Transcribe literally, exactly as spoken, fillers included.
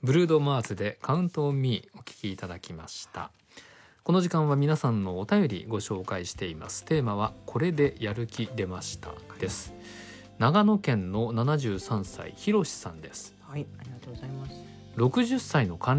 ブルードマーズでカウントオンミーお聴きいただきました。この時間は皆さんのお便りご紹介しています。テーマはこれでやる気出ましたです。長野県のななじゅうさんさいひろしさんです。 はい、ありがとうございます。 ろくじゅっさいの還